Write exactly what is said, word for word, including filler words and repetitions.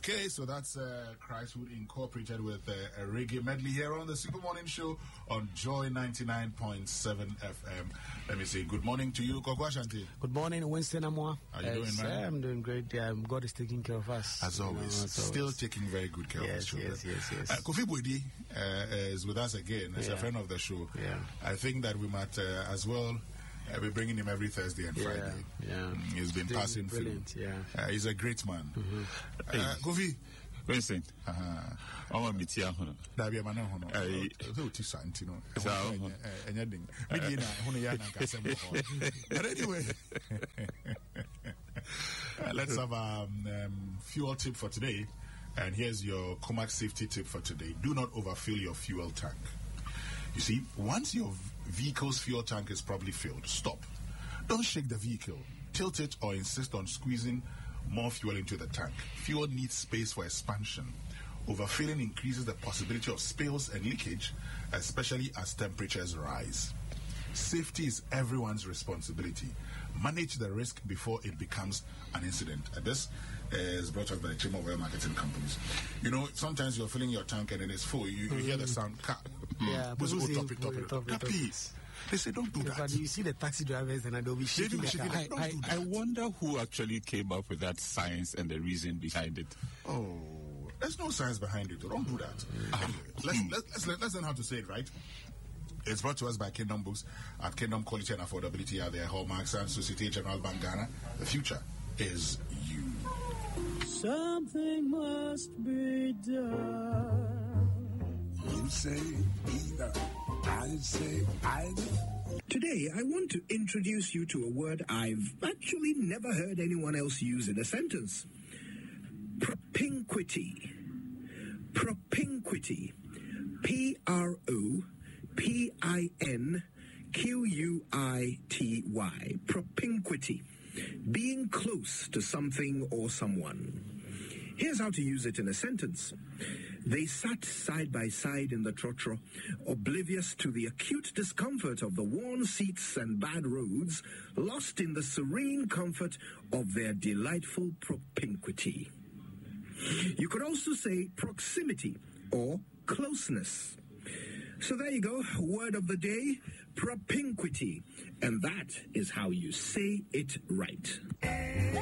Okay, so that's uh, Christwood Incorporated with uh, a reggae medley here on the Super Morning Show on Joy ninety-nine point seven F M. Let me say good morning to you, Koko Ashanti. Good morning, Winston Amwa. How are you doing, man? I'm doing great. Um, God is taking care of us. As always. You know, Still always. taking very good care yes, of us. Yes, yes, yes, yes. Uh, Kofi Boydi uh, is with us again as yeah. a friend of the show. Yeah. I think that we might uh, as well Uh, we're bringing him every Thursday and yeah, Friday. Yeah, mm, he's been passing through. Yeah, uh, he's a great man. Mm-hmm. Uh, Kofi, Vincent. Uh-huh. I'm a metia. Dabi amana hono. I. So ti santi no. So. Anything. Maybe na hono ya na kasem. But anyway, uh, let's have a um, um, fuel tip for today. And here's your Comac safety tip for today: do not overfill your fuel tank. You see, once your vehicle's fuel tank is properly filled, stop. Don't shake the vehicle, tilt it, or insist on squeezing more fuel into the tank. Fuel needs space for expansion. Overfilling increases the possibility of spills and leakage, especially as temperatures rise. Safety is everyone's responsibility. Manage the risk before it becomes an incident. And this is brought up by the Chamber of Oil Marketing Companies. You know, sometimes you're filling your tank and it is full. You, you mm-hmm. hear the sound, cap. Yeah, but top it, top it, top it. Please. They say don't do yeah, that. But you see the taxi drivers and they'll be shaking they the car. Like, I, do I, I wonder who actually came up with that science and the reason behind it. Oh, there's no science behind it. Don't do that. Mm-hmm. Anyway, let's, let's, let's, let's learn how to say it right. It's brought to us by Kingdom Books at Kingdom Quality and Affordability at their hallmarks and Societe Generale Bank Ghana. The future is you. Something must be done. You say either. I say either. Today, I want to introduce you to a word I've actually never heard anyone else use in a sentence. Propinquity. Propinquity. P R O P I N Q U I T Y. Propinquity. Being close to something or someone. Here's how to use it in a sentence. They sat side by side in the trotro, oblivious to the acute discomfort of the worn seats and bad roads, lost in the serene comfort of their delightful propinquity. You could also say proximity or closeness. So there you go, word of the day, propinquity. And that is how you say it right.